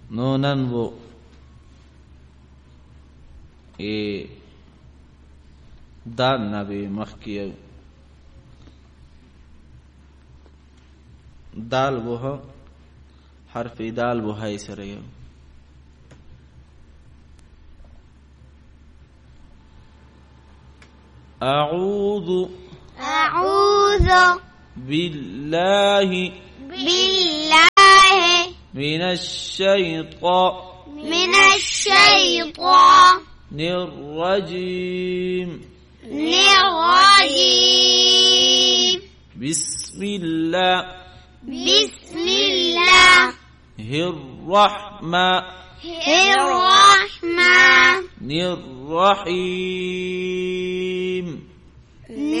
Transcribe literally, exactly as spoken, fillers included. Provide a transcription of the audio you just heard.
نونن वो ए दाल नबी मखकिया दाल वो حرف दाल वो है इसरे أعوذ أعوذ بالله بالله من الشيطان من الشيطان الرجيم الرجيم بسم الله بسم الله الرحمن الرحمن الرحيم